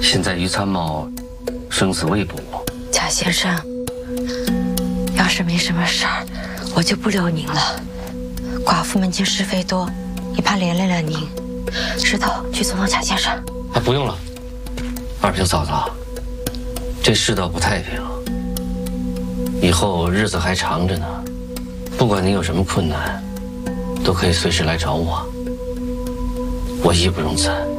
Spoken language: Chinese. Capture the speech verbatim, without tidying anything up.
现在于参谋生死未卜。 贾先生，要是没什么事儿，我就不留您了。寡妇门前是非多，也怕连累了您。石头，去送送贾先生。 啊，不用了。二平嫂子，这世道不太平，以后日子还长着呢。不管您有什么困难，都可以随时来找我，我义不容辞。